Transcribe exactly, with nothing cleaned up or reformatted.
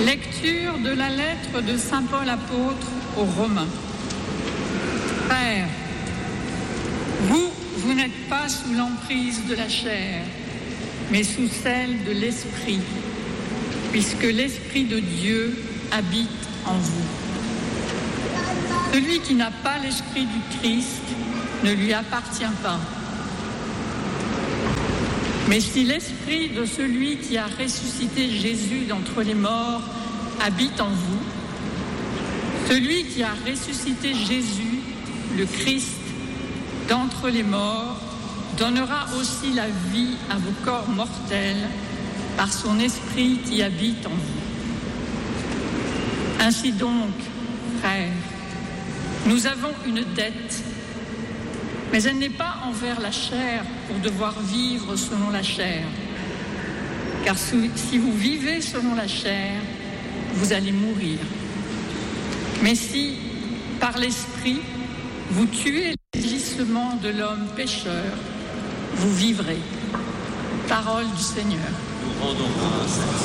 Lecture de la lettre de saint Paul apôtre aux Romains. Père, vous, vous n'êtes pas sous l'emprise de la chair, mais sous celle de l'Esprit, puisque l'Esprit de Dieu habite en vous. Celui qui n'a pas l'Esprit du Christ ne lui appartient pas. Mais si l'Esprit de celui qui a ressuscité Jésus d'entre les morts habite en vous, celui qui a ressuscité Jésus, le Christ, d'entre les morts, donnera aussi la vie à vos corps mortels par son Esprit qui habite en vous. Ainsi donc, frères, nous avons une dette, mais elle n'est pas envers la chair pour devoir vivre selon la chair. Car si vous vivez selon la chair, vous allez mourir. Mais si, par l'Esprit, vous tuez les agissements de l'homme pécheur, vous vivrez. Parole du Seigneur. Nous rendons grâce.